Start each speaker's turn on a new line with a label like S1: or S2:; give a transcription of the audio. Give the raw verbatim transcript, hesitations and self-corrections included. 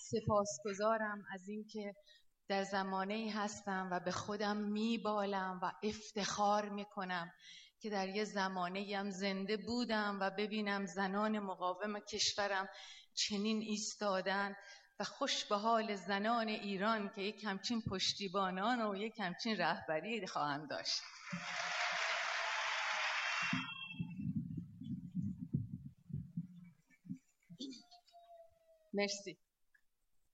S1: سپاسگزارم از اینکه در زمانه‌ای هستم و به خودم میبالم و افتخار میکنم که در یه زمانه‌ای هم زنده بودم و ببینم زنان مقاوم کشورم چنین ایستادن و خوش به حال زنان ایران که یک همچین پشتیبانان و یک همچین رهبری خواهند داشت. مرسی.